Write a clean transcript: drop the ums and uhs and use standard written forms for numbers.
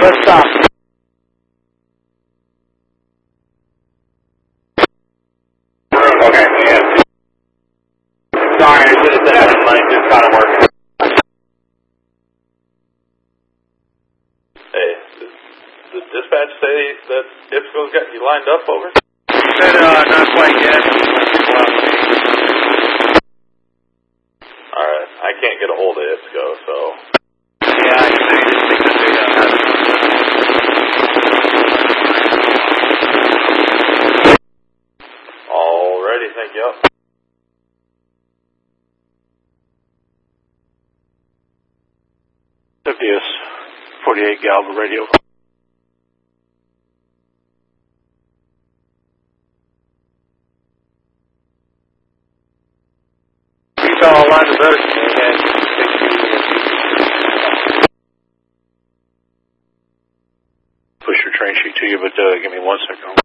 let's stop. Okay, yeah. Sorry, I should have said that in mind, just kind of working. Hey, did dispatch say that IPSCO's got you lined up over? He said, not quite yet. Alright, I can't get a hold of IPSCO, so... Yeah, he said he didn't think that they'd have it. Alrighty, thank you. WS 48 Galva radio. You saw a line of boats, and Push your train sheet to you, but give me 1 second.